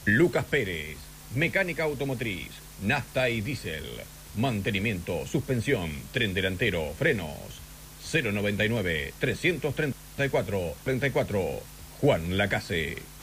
Lucas Pérez, mecánica automotriz, nafta y diésel, mantenimiento, suspensión, tren delantero, frenos. 099-334-34. Juan Lacase.